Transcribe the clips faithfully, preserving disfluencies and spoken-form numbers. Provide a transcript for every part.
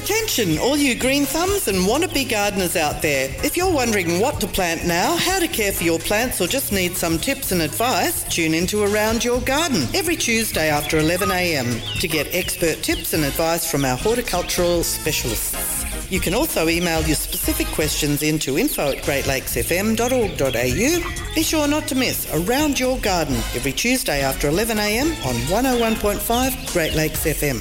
Attention, all you green thumbs and wannabe gardeners out there. If you're wondering what to plant now, how to care for your plants, or just need some tips and advice, tune into Around Your Garden every Tuesday after eleven a m to get expert tips and advice from our horticultural specialists. You can also email your specific questions into info at great lakes f m dot org dot a u. Be sure not to miss Around Your Garden every Tuesday after eleven a m on one oh one point five Great Lakes F M.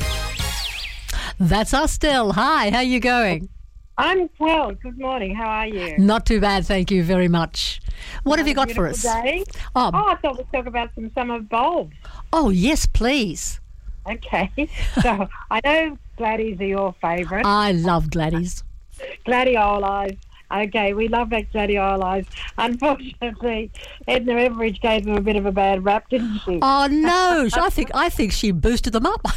That's us still. Hi, how are you going? I'm well. Good morning. How are you? Not too bad, thank you very much. What have you got for us? Day? Oh, oh, I thought we'd talk about some summer bulbs. Oh, yes, please. Okay. So I know Gladdies are your favourite. I love Gladdies. Gladioli. Okay, we love that Gladioli. Unfortunately, Edna Everidge gave them a bit of a bad rap, didn't she? Oh no! I think I think she boosted them up.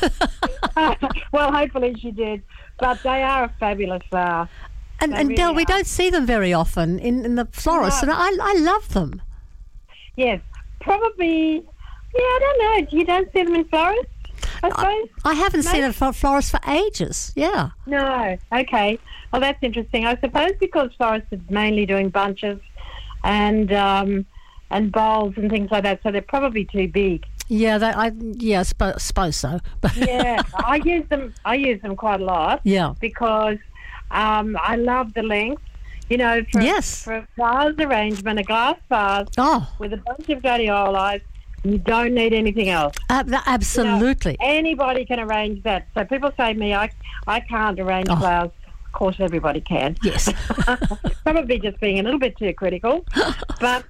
Well, hopefully she did. But they are a fabulous flower. And, and really Del, we are. don't see them very often in, in the florists, No. and I I love them. Yes, probably. Yeah, I don't know. You don't see them in florists, I suppose. I haven't No? seen a fl- florist for ages. Yeah. No. Okay. Well, that's interesting. I suppose because florists are mainly doing bunches and um, and bowls and things like that, so they're probably too big. Yeah, that, I yeah, I suppose, suppose so. Yeah, I use them. I use them quite a lot. Yeah. Because um, I love the length. You know, for, Yes. for a vase arrangement, a glass vase Oh, with a bunch of gladioli, you don't need anything else. ab- absolutely. You know, anybody can arrange that. So people say to me, I, I can't arrange Oh. flowers. Of course, everybody can. Yes. Probably just being a little bit too critical. But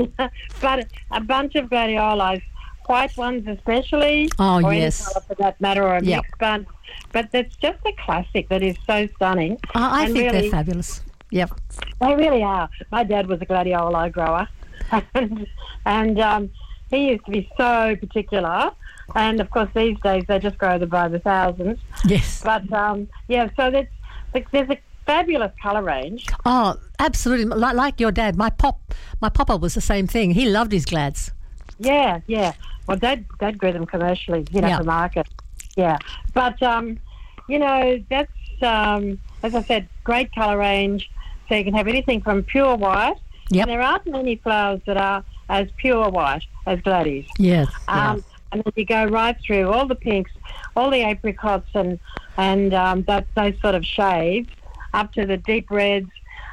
but a bunch of gladioli, white ones especially, Oh, or yes. any colour for that matter, or a Yep. mixed bunch. But that's just a classic that is so stunning. I, I And think really, they're fabulous. Yep. They really are. My dad was a gladioli grower, and, and um, he used to be so particular. And of course, these days they just grow them by the thousands. Yes. But um, yeah, so that's, there's a fabulous colour range. Oh, absolutely. Like, like your dad, my pop, my papa was the same thing. He loved his glads. Yeah, yeah. Well, Dad, Dad grew them commercially, you know, Yeah. for market. Yeah. But, um, you know, that's, um, as I said, great colour range. So you can have anything from pure white. Yep. And there aren't many flowers that are as pure white as Gladys. Yes. Um, yes. And then you go right through all the pinks, all the apricots and, and um, that, those sort of shades up to the deep reds.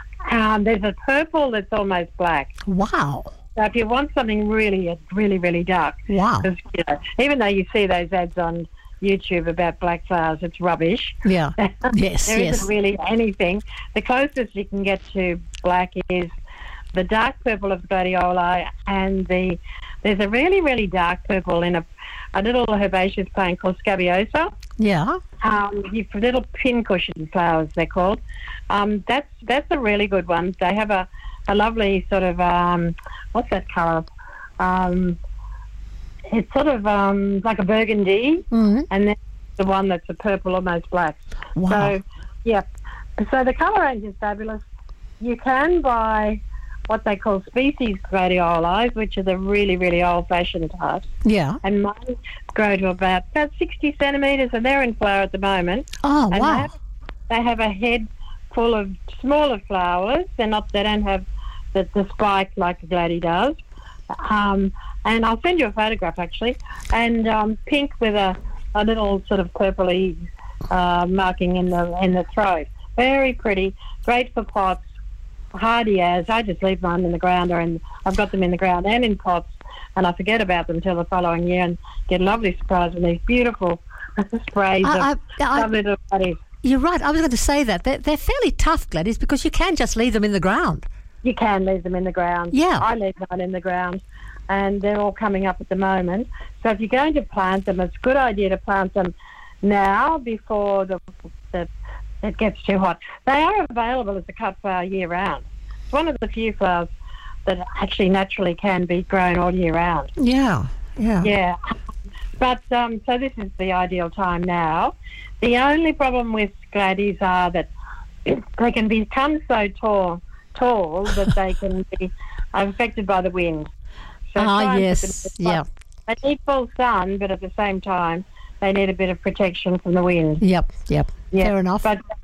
Um, there's a purple that's almost black. Wow. So if you want something really, really, really dark, Wow. 'cause, you know, even though you see those ads on YouTube about black flowers, it's rubbish. Yeah. Yes. There yes. isn't really anything. The closest you can get to black is the dark purple of gladioli, and the there's a really, really dark purple in a, a little herbaceous plant called scabiosa. Yeah. Um, you little pincushion flowers, they're called. Um, that's that's a really good one. They have a, a lovely sort of um, what's that colour? Um, it's sort of um, like a burgundy, Mm-hmm. and then the one that's a purple, almost black. Wow. So, yeah. So the colour range is fabulous. You can buy what they call species gladioli, which are the really, really old-fashioned types. Yeah. And mine grow to about, about sixty centimetres, and they're in flower at the moment. Oh, And they wow. have, they have a head full of smaller flowers. They're not. They don't have the, the spike like the gladi does. Um, and I'll send you a photograph actually. And um, pink with a, a little sort of purpley uh, marking in the in the throat. Very pretty. Great for pots. Hardy as. I just leave mine in the ground, or in, I've got them in the ground and in pots, and I forget about them till the following year and get a lovely surprise with these beautiful sprays I- of I- I- lovely little buddies. You're right. I was going to say that. They're, they're fairly tough, Gladys, because you can just leave them in the ground. You can leave them in the ground. Yeah. I leave mine in the ground, and they're all coming up at the moment. So if you're going to plant them, it's a good idea to plant them now before the, the it gets too hot. They are available as a cut flower year round. It's one of the few flowers that actually naturally can be grown all year round. Yeah. Yeah. Yeah. But um, so this is the ideal time now. The only problem with gladies are that they can become so tall, tall that they can be affected by the wind. So Ah, try and put yes, them in the yeah. sun. They need full sun, but at the same time, they need a bit of protection from the wind. Yep. Yep. Yeah. Fair enough. But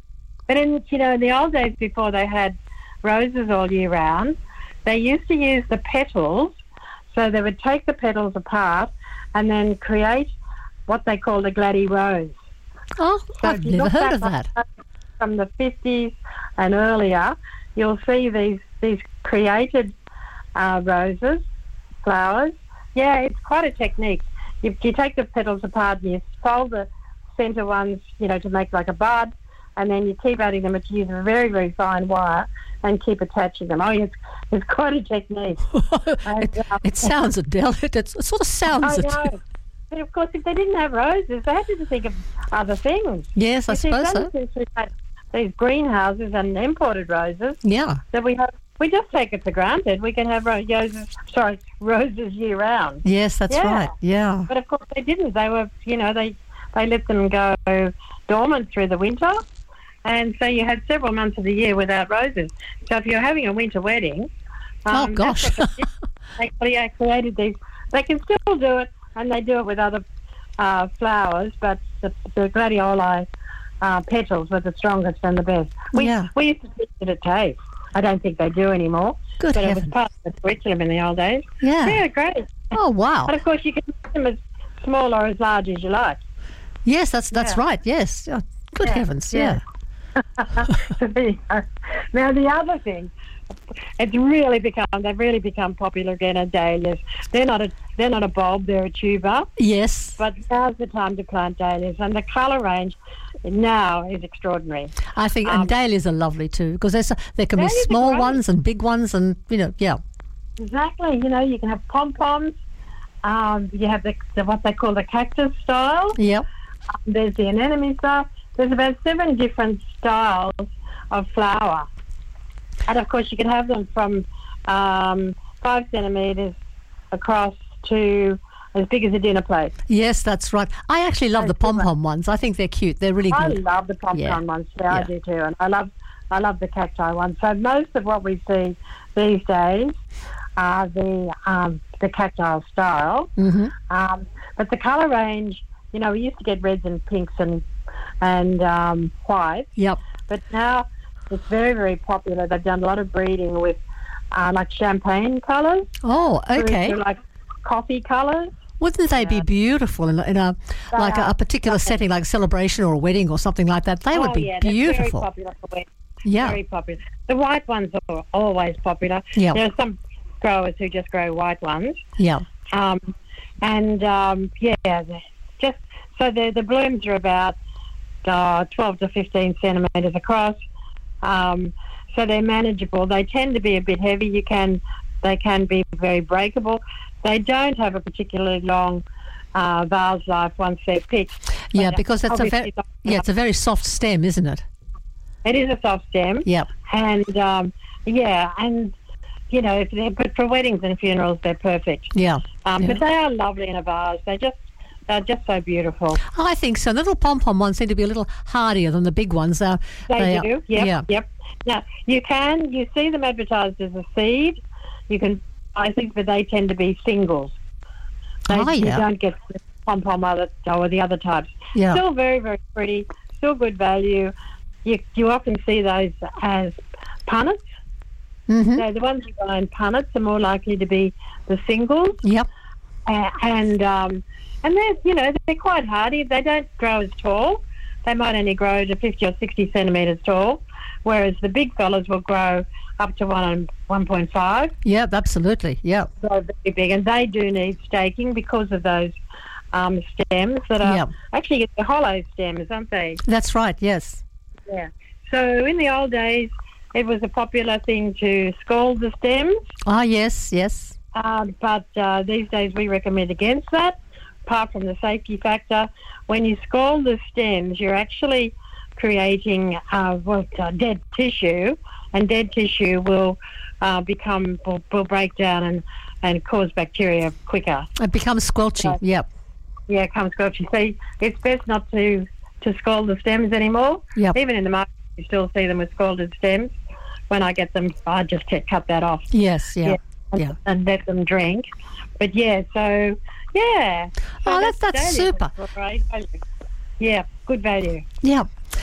But in, you know, in the old days before they had roses all year round, they used to use the petals. So they would take the petals apart and then create what they called a gladdy rose. Oh, So I've if you never look heard back of that. on- From the fifties and earlier, you'll see these these created uh, roses, flowers. Yeah, it's quite a technique. You, you take the petals apart and you fold the centre ones, you know, to make like a bud, and then you keep adding them. But you use a very, very fine wire and keep attaching them. Oh, it's, it's quite a technique. And, it, um, it sounds delicate. It sort of sounds. I it. know. But of course, if they didn't have roses, they had to think of other things. Yes, I You see, suppose it's so. only since we've had these greenhouses and imported roses Yeah. that we have, we just take it for granted. We can have ro- roses, sorry, roses year round. Yes, that's Yeah. right. Yeah. But of course, they didn't. They were, you know, they they let them go dormant through the winter, and so you had several months of the year without roses. So if you're having a winter wedding, Oh, um, gosh. that's what they, they yeah, created these. They can still do it, and they do it with other uh, flowers, but the, the gladioli uh, petals were the strongest and the best. We Yeah. we used to teach it at TAFE. I don't think they do anymore. Good but heavens. it was part of the curriculum in the old days. Yeah. Yeah, great. Oh, wow. And of course, you can make them as small or as large as you like. Yes, that's that's Yeah. right. Yes. Oh, good Yeah, heavens. yeah. Yeah. There you go. Now the other thing, it's really become they've really become popular again are dahlias. They're not a they're not a bulb, they're a tuber. Yes. But now's the time to plant dahlias, and the colour range now is extraordinary. I think, Um, and dahlias are lovely too, because there's there can be Dahlias are small great. ones and big ones, and you know, yeah, Exactly. You know, you can have pom poms. Um, you have the, the what they call the cactus style. yep, Um, there's the anemone style. There's about seven different styles of flower. And of course, you can have them from um, five centimetres across to as big as a dinner plate. yes, that's right. I actually love the That's good pom pom ones. I think they're cute. They're really I good. love the pom-pom Yeah. ones. Yeah, I Yeah. do too. And I love, I love the cacti ones. So most of what we see these days are the um, the cacti style. hmm Um, but the colour range, you know, we used to get reds and pinks and and um, whites. Yep. But now it's very, very popular. They've done a lot of breeding with uh, like champagne colours. Oh, through okay. to, like coffee colours. Wouldn't they be beautiful in a, in a like a, a particular setting, like a celebration or a wedding or something like that? They would oh, be yeah, they're beautiful. very popular for weddings. Yeah. Very popular. The white ones are always popular. Yeah. There are some growers who just grow white ones. Yeah. Um, and, um, yeah, they're just so the the blooms are about uh, twelve to fifteen centimetres across. Um, so they're manageable. They tend to be a bit heavy. You can, they can be very breakable. They don't have a particularly long uh, vase life once they're picked. Yeah, But because that's a obviously very yeah, it's a very soft stem, isn't it? it is a soft stem. Yep. And um, yeah, and you know, if they're, but for weddings and funerals, they're perfect. Yeah. Um, yeah. But they are lovely in a vase. They just they're just so beautiful. I think so. The little pom pom ones seem to be a little hardier than the big ones. Uh, They, are- do. Yep. Yeah. Yep. Now you can you see them advertised as a seed. You can, I think, but they tend to be singles. They, Oh, You yeah. don't get the pom pom other or the other types. Yeah. Still very, very pretty. Still good value. You you often see those as punnets. Mm-hmm. So the ones you buy in punnets are more likely to be the singles, Yep. uh, and um, and they're you know they're quite hardy. They don't grow as tall. They might only grow to fifty or sixty centimetres tall, whereas the big fellas will grow up to one and one point five. Yep. Absolutely. Yep. So very big, and they do need staking because of those um, stems that are Yep. actually they're hollow stems, aren't they? That's right. Yes. Yeah. So in the old days, it was a popular thing to scald the stems. Ah, yes. Yes. Uh, but uh, these days we recommend against that, apart from the safety factor. When you scald the stems, you're actually creating uh, well, uh, dead tissue, and dead tissue will uh, become will, will break down and, and cause bacteria quicker. It becomes squelchy. Right. Yep. Yeah, it comes squelchy. So it's best not to, to scald the stems anymore. Yep. Even in the market, you still see them with scalded stems. When I get them, I just t- cut that off. Yes. Yeah. and, Yeah. and let them drink. But yeah, so yeah. So Oh, that's- that's dahlias super. are great value. Yeah, good value. Yeah.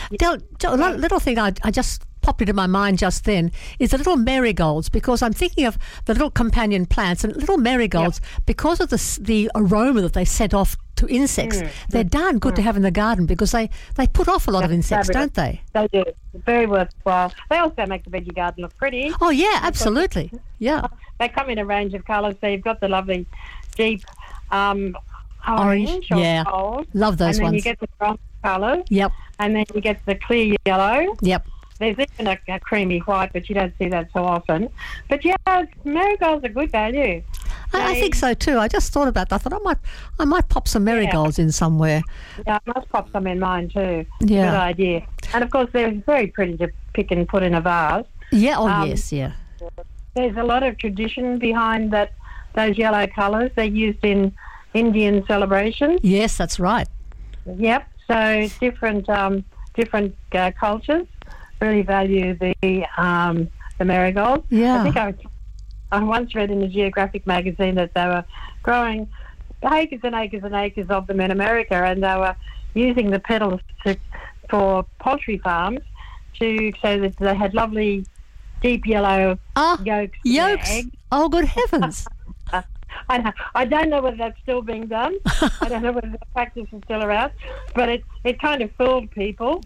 Del, a little little thing I, I just popped into my mind just then is the little marigolds, because I'm thinking of the little companion plants and little marigolds, yep. because of the s- the aroma that they set off to insects. Mm. They're darn good mm. to have in the garden because they, they put off a lot That's of insects, fabulous. Don't they? They do. Very worthwhile. They also make the veggie garden look pretty. Oh, yeah, absolutely. Yeah. They come in a range of colours. So you've got the lovely deep um, orange, orange or yeah. gold. Love those and ones. And then you get the bronze colours. Yep. And then you get the clear yellow. Yep. There's even a, a creamy white, but you don't see that so often. But yeah, marigolds are good value. I, I think so too. I just thought about that. I thought I might, I might pop some marigolds yeah. in somewhere. Yeah, I must pop some in mine too. Yeah. Good idea. And of course, they're very pretty to pick and put in a vase. Yeah. Oh um, yes. Yeah. There's a lot of tradition behind that. Those yellow colours they're used in Indian celebrations. Yes, that's right. Yep. So different, um, different uh, cultures really value the um, the marigold. Yeah. I think I, I once read in a Geographic magazine that they were growing acres and acres and acres of them in America, and they were using the petals to, for poultry farms to so that they had lovely deep yellow oh, yolks. Yolks. Eggs. Oh, good heavens. I, know, I don't know whether that's still being done. I don't know whether the practice is still around, but it, it kind of fooled people.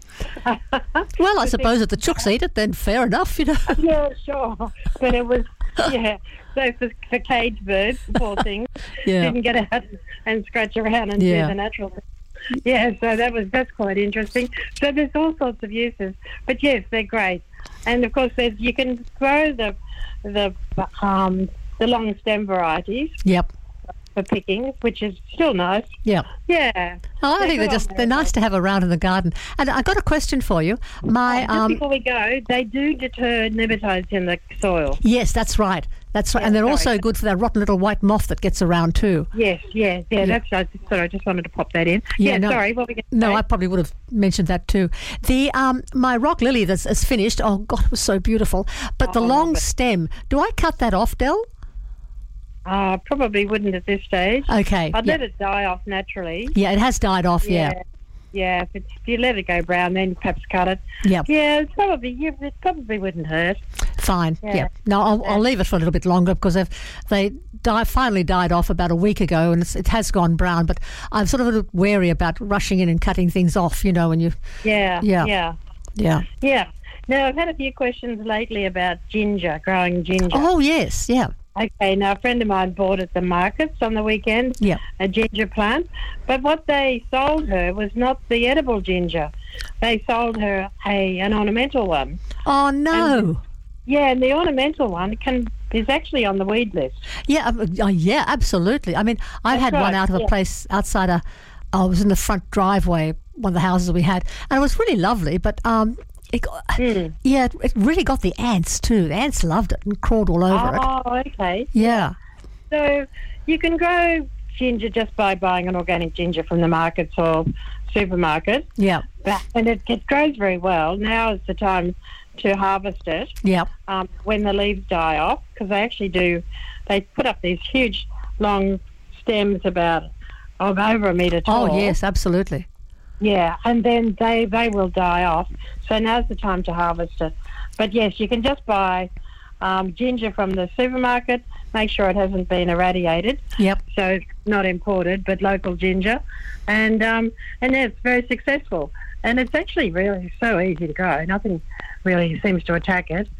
Well, I suppose if the chooks eat it, then fair enough, you know. Yeah, sure. But it was, yeah. So for, for cage birds, poor things, yeah. didn't get out and scratch around and yeah. do the natural thing. Yeah, so that was that's quite interesting. So there's all sorts of uses, but yes, they're great. And of course, there's you can grow the the um. the long stem varieties. Yep. For picking, which is still nice. Yep. Yeah. Oh, I they're think they're just they're nice to have around in the garden. And I got a question for you. My oh, just um, before we go, they do deter nematodes in the soil. Yes, that's right. That's right. Yeah, and they're sorry. also good for that rotten little white moth that gets around too. Yes, yeah, yeah. yeah. That's I just, sorry, I just wanted to pop that in. Yeah, yeah no, sorry, what were we going to No, say? I probably would have mentioned that too. The um, my rock lily that's is finished. Oh God, it was so beautiful. But oh, the long stem, do I cut that off, Del? Uh, probably wouldn't at this stage. Okay. I'd yeah. let it die off naturally. Yeah, it has died off, yeah. Yeah, yeah if, it, if you let it go brown, then perhaps cut it. Yep. Yeah, it's probably, yeah, it probably wouldn't hurt. Fine, yeah. yeah. No, I'll, I'll leave it for a little bit longer because they've, they die, finally died off about a week ago and it's, it has gone brown, but I'm sort of a little wary about rushing in and cutting things off, you know, when you... Yeah, yeah. Yeah. Yeah. Yeah. Now, I've had a few questions lately about ginger, growing ginger. Oh, yes, yeah. Okay, now a friend of mine bought at the markets on the weekend yeah. a ginger plant, but what they sold her was not the edible ginger. They sold her a an ornamental one. Oh, no. And, yeah, and the ornamental one can is actually on the weed list. Yeah, uh, uh, yeah, absolutely. I mean, I had right, one out of yeah. a place outside a, oh, it was in the front driveway, one of the houses we had, and it was really lovely, but... um. It, mm. Yeah, it, it really got the ants too. The ants loved it and crawled all over oh, it. Oh, okay. Yeah. So you can grow ginger just by buying an organic ginger from the markets or supermarket. Yeah. And it, it grows very well. Now is the time to harvest it. Yeah. Um, when the leaves die off, because they actually do, they put up these huge long stems about of over a metre tall. Oh, yes, absolutely. Yeah, and then they, they will die off. So now's the time to harvest it. But yes, you can just buy um, ginger from the supermarket. Make sure it hasn't been irradiated. Yep. So it's not imported, but local ginger. And um, and it's very successful. And it's actually really so easy to grow. Nothing really seems to attack it.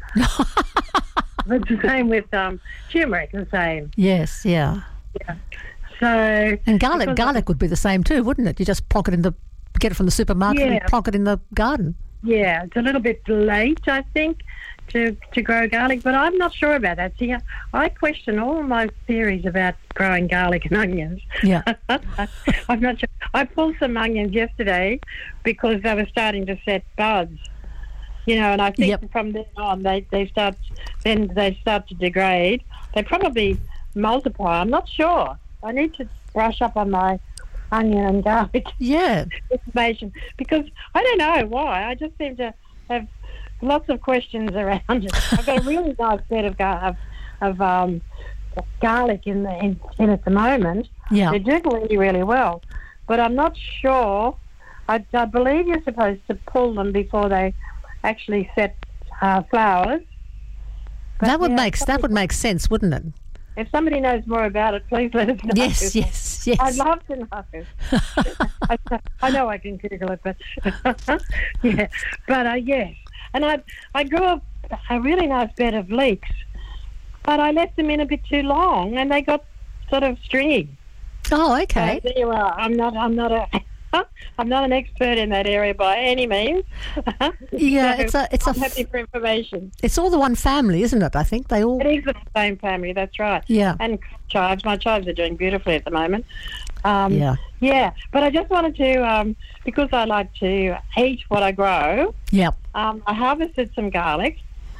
It's the same with um, turmeric, the same. Yes, yeah. Yeah. So and garlic, garlic would be the same too, wouldn't it? You just plonk it in the, get it from the supermarket yeah. and plonk it in the garden. Yeah, it's a little bit late, I think, to to grow garlic, but I'm not sure about that. See, I question all my theories about growing garlic and onions. Yeah. I'm not sure. I pulled some onions yesterday because they were starting to set buds. You know, and I think yep. from then on they, they start then they start to degrade. They probably multiply. I'm not sure. I need to brush up on my onion and garlic yeah. information because I don't know why. I just seem to have lots of questions around it. I've got a really nice bed of gar- of, of um, garlic in, the, in in at the moment. Yeah. They're doing really, really well, but I'm not sure. I, I believe you're supposed to pull them before they actually set uh, flowers. But that would yeah, make that would make sense, wouldn't it? If somebody knows more about it, please let us know. Yes, yes, yes. I'd love to know. I, I know I can Google it, but yeah, but uh, yes. And I I grew up a really nice bed of leeks, but I left them in a bit too long, and they got sort of stringy. Oh, okay. So there you are. I'm not. I'm not a. I'm not an expert in that area by any means. Yeah, so it's a it's I'm a happy for information. it's all the one family, isn't it? I think they all. It is the same family. That's right. Yeah. And chives. My chives are doing beautifully at the moment. Um, Yeah. Yeah. But I just wanted to, um, because I like to eat what I grow. Yep. Um, I harvested some garlic,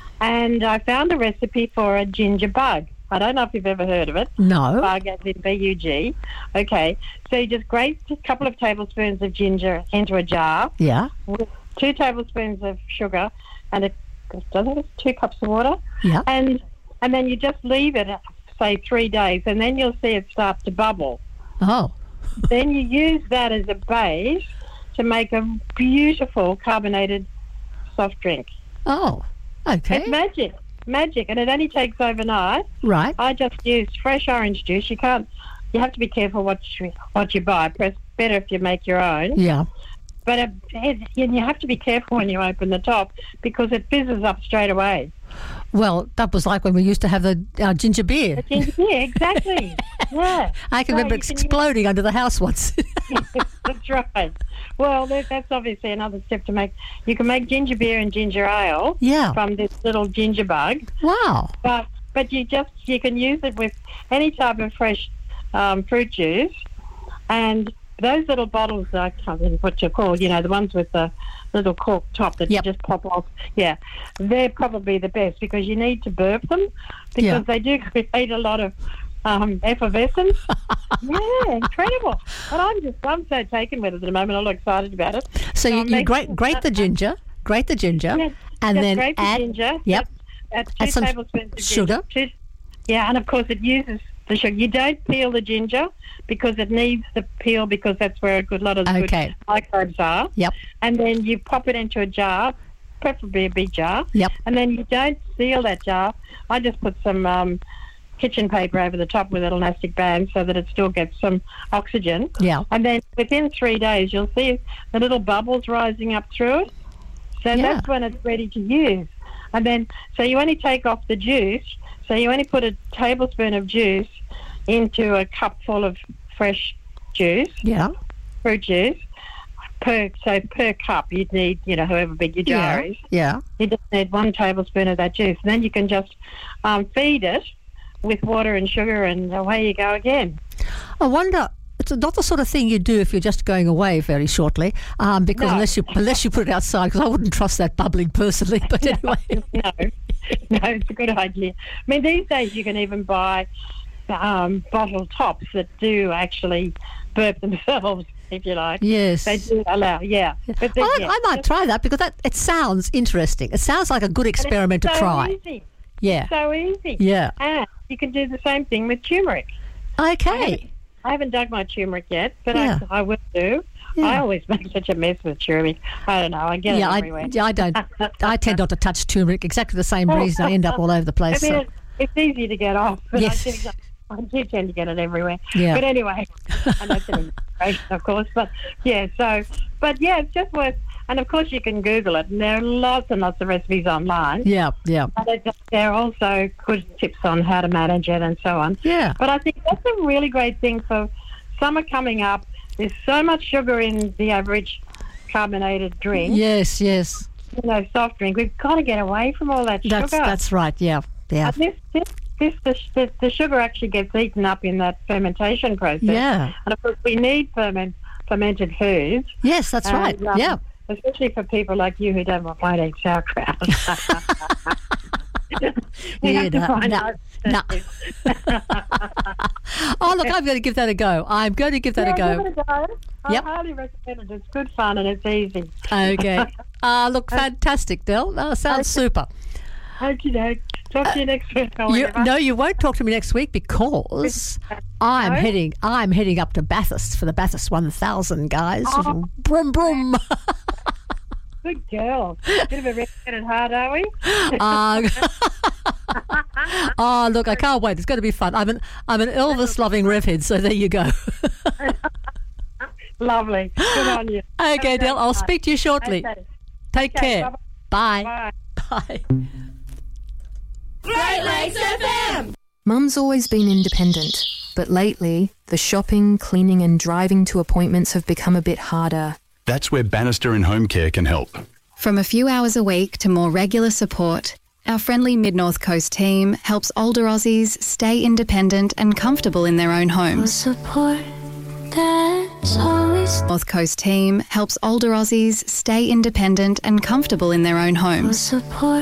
and I found a recipe for a ginger bug. I don't know if you've ever heard of it. No. Bug as in B U G. Okay. So you just grate a couple of tablespoons of ginger into a jar Yeah. with two tablespoons of sugar and a, does it have two cups of water? Yeah. And and then you just leave it, say, three days, and then you'll see it start to bubble. Oh. Then you use that as a base to make a beautiful carbonated soft drink. Oh. Okay. It's magic. Magic. And it only takes overnight. Right. I just use fresh orange juice. You can't. You have to be careful what you, what you buy. It's better if you make your own. Yeah. But it, it, and you have to be careful when you open the top because it fizzes up straight away. Well, that was like when we used to have the uh, ginger beer. The ginger beer, exactly. Yeah. I can So remember you it can exploding under the house once. use- That's right. Well, that, that's obviously another step to make. You can make ginger beer and ginger ale Yeah. from this little ginger bug. Wow. But but you just you can use it with any type of fresh um, fruit juice, and those little bottles, I can't remember what you're called, you know, the ones with the little cork top that Yep. you just pop off. Yeah, they're probably the best because you need to burp them because Yeah. they do create a lot of um, effervescence. Yeah, incredible. But I'm just I'm so taken with it at the moment. I'm all excited about it. So you, I'm you making- grate grate the ginger, grate the ginger, Yeah, and just then grate the add ginger. Yep. Add two Add some tablespoons of sugar. Ginger, two, yeah, and of course it uses the sugar. You don't peel the ginger because it needs the peel because that's where a good lot of the Okay. good microbes are. Yep. And then you pop it into a jar, preferably a big jar. Yep. And then you don't seal that jar. I just put some um, kitchen paper over the top with an elastic band so that it still gets some oxygen. Yeah. And then within three days, you'll see the little bubbles rising up through it. So Yeah. that's when it's ready to use. And then, so you only take off the juice. So you only put a tablespoon of juice into a cup full of fresh juice, Yeah. fruit juice. Per so per cup, you'd need, you know, however big your jar Yeah. is. Yeah. You just need one tablespoon of that juice. And then you can just um, feed it with water and sugar, and away you go again. I wonder. It's not the sort of thing you do if you're just going away very shortly, um, because No. unless you unless you put it outside, because I wouldn't trust that bubbling personally. But anyway, No, no, it's a good idea. I mean, these days you can even buy um, bottle tops that do actually burp themselves, if you like. yes. They do allow, yeah. But then, I, yeah, I might try that because that it sounds interesting. It sounds like a good and it's experiment to so try. Easy. Yeah. So easy. Yeah. And you can do the same thing with turmeric. Okay. I haven't dug my turmeric yet, but Yeah. I, I will do. Yeah. I always make such a mess with turmeric. I don't know. I get Yeah, it I, everywhere. yeah, I don't. I tend not to touch turmeric. Exactly the same reason. I end up all over the I place. mean, So. it's, it's easy to get off, but Yes. I, do, I do tend to get it everywhere. Yeah. But anyway, and that's an illustration, of course. But yeah, so, but yeah, it's just worth, and of course you can Google it, and there are lots and lots of recipes online. Yeah, yeah, And it's- there are also good tips on how to manage it and so on. yeah. But I think that's a really great thing for summer coming up. There's so much sugar in the average carbonated drink, Yes, yes. you know, soft drink. We've got to get away from all that That's sugar. that's right. Yeah, yeah, And this, this, this, the, the, the sugar actually gets eaten up in that fermentation process. yeah. And of course, we need ferment, fermented foods. Yes, that's right. And, um, Yeah. Especially for people like you who don't want eat sauerkraut. we Yeah, have to no, find no, alternatives. Oh, look, I'm going to give that a go. I'm going to give that Yeah, a go. give it a go. I Yep. highly recommend it. It's good fun and it's easy. Okay. Uh, look, fantastic, Del. Uh, sounds super. Okie doke. Talk to you next week. or You, whatever. no, you won't talk to me next week because I'm No? heading. I'm heading up to Bathurst for the Bathurst one thousand, guys. Oh. Brum brum. Good girl. Bit of a red-headed heart, are we? Uh, oh, look, I can't wait. It's going to be fun. I'm an I'm an Elvis-loving revhead, so there you go. Lovely. Good on you. Okay, Del, I'll speak to you shortly. Okay. Take Okay, care. Bye. Bye. Bye. Great Lakes F M! Mum's always been independent, but lately, the shopping, cleaning and driving to appointments have become a bit harder. That's where Bannister and Home Care can help. From a few hours a week to more regular support, our friendly Mid-North Coast team helps older Aussies stay independent and comfortable in their own homes. Support that's always North Coast team helps older Aussies stay independent and comfortable in their own homes. support.